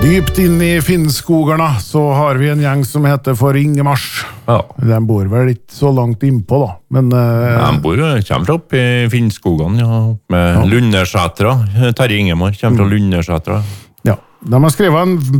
Dypt inn i Finnskogarna så har vi en gjeng som heter for Ingemars. Ja. De bor vel ikke så langt innpå da, men... kommer fra opp i Finnskogan, ja, med Lundersetra. Terje Ingemar kommer fra Lundersetra. Ja, de har skrevet en